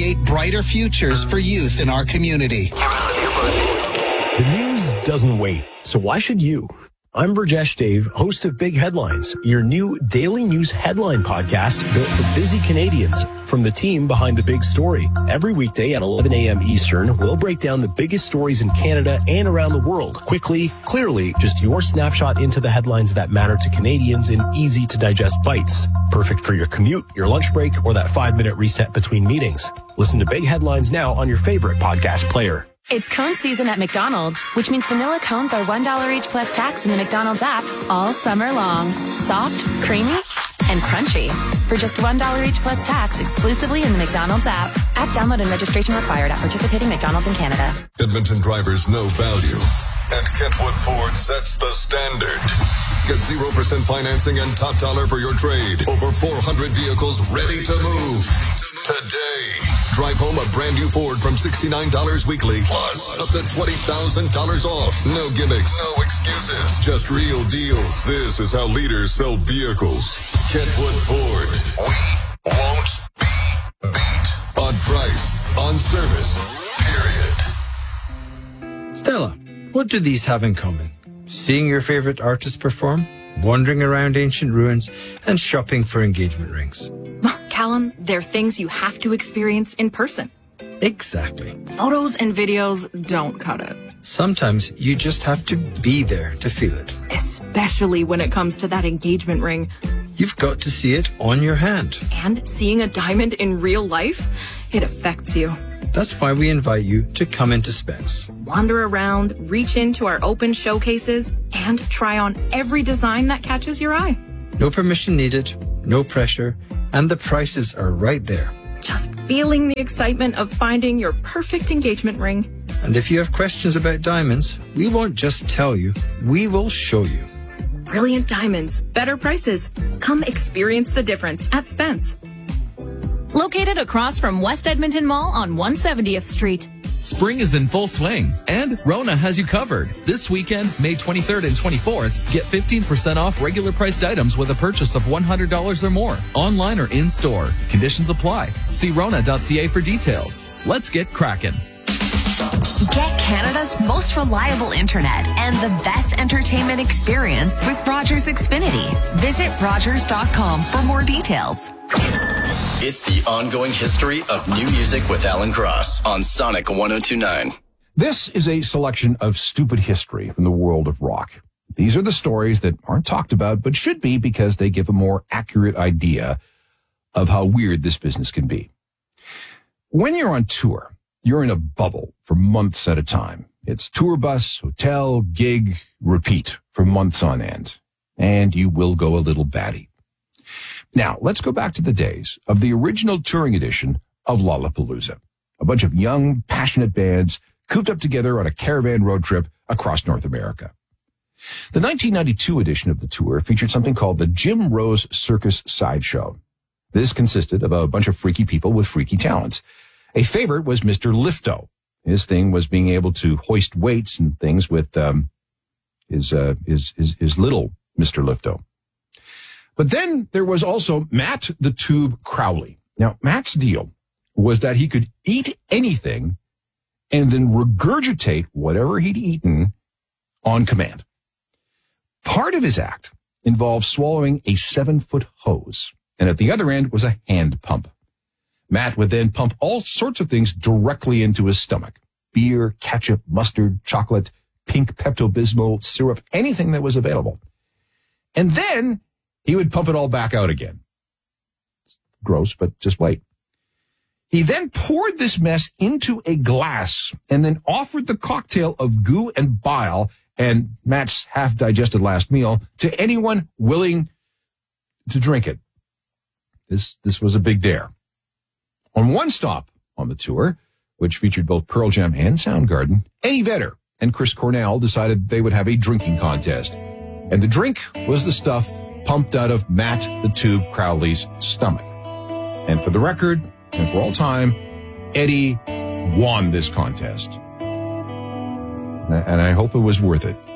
create brighter futures for youth in our community. The news doesn't wait, so why should you? I'm Burjesh Dave, host of Big Headlines, your new daily news headline podcast built for busy Canadians. From the team behind the big story, every weekday at 11 a.m. Eastern, we'll break down the biggest stories in Canada and around the world. Quickly, clearly, just your snapshot into the headlines that matter to Canadians in easy-to-digest bites. Perfect for your commute, your lunch break, or that 5-minute reset between meetings. Listen to Big Headlines now on your favorite podcast player. It's cone season at McDonald's, which means vanilla cones are $1 each plus tax in the McDonald's app all summer long. Soft, creamy, and crunchy. For just $1 each plus tax exclusively in the McDonald's app. App download and registration required at participating McDonald's in Canada. Edmonton drivers know value, and Kentwood Ford sets the standard. Get 0% financing and top dollar for your trade. Over 400 vehicles ready to move. Today, drive home a brand new Ford from $69 weekly, plus up to $20,000 off. No gimmicks, no excuses, just real deals. This is how leaders sell vehicles. Kentwood Ford. We won't be beat on price, on service, period. Stella, what do these have in common? Seeing your favorite artist perform, wandering around ancient ruins, and shopping for engagement rings. Callum, they're things you have to experience in person. Exactly. Photos and videos don't cut it. Sometimes you just have to be there to feel it. Especially when it comes to that engagement ring. You've got to see it on your hand. And seeing a diamond in real life, it affects you. That's why we invite you to come into Spence. Wander around, reach into our open showcases, and try on every design that catches your eye. No permission needed, no pressure, and the prices are right there. Just feeling the excitement of finding your perfect engagement ring. And if you have questions about diamonds, we won't just tell you, we will show you. Brilliant diamonds, better prices. Come experience the difference at Spence. Located across from West Edmonton Mall on 170th Street. Spring is in full swing, and Rona has you covered. This weekend, May 23rd and 24th, get 15% off regular priced items with a purchase of $100 or more, online or in-store. Conditions apply. See Rona.ca for details. Let's get cracking. Get Canada's most reliable internet and the best entertainment experience with Rogers Xfinity. Visit Rogers.com for more details. It's the ongoing history of new music with Alan Cross on Sonic 102.9. This is a selection of stupid history from the world of rock. These are the stories that aren't talked about, but should be because they give a more accurate idea of how weird this business can be. When you're on tour, you're in a bubble for months at a time. It's tour bus, hotel, gig, repeat for months on end. And you will go a little batty. Now, let's go back to the days of the original touring edition of Lollapalooza. A bunch of young, passionate bands cooped up together on a caravan road trip across North America. The 1992 edition of the tour featured something called the Jim Rose Circus Sideshow. This consisted of a bunch of freaky people with freaky talents. A favorite was Mr. Lifto. His thing was being able to hoist weights and things with his little Mr. Lifto. But then there was also Matt the Tube Crowley. Now, Matt's deal was that he could eat anything and then regurgitate whatever he'd eaten on command. Part of his act involved swallowing a 7-foot hose, and at the other end was a hand pump. Matt would then pump all sorts of things directly into his stomach. Beer, ketchup, mustard, chocolate, pink Pepto-Bismol, syrup, anything that was available. And then he would pump it all back out again. Gross, but just wait. He then poured this mess into a glass and then offered the cocktail of goo and bile and Matt's half-digested last meal to anyone willing to drink it. This was a big dare. On one stop on the tour, which featured both Pearl Jam and Soundgarden, Eddie Vedder and Chris Cornell decided they would have a drinking contest. And the drink was the stuff pumped out of Matt the Tube Crowley's stomach. And for the record, and for all time, Eddie won this contest. And I hope it was worth it.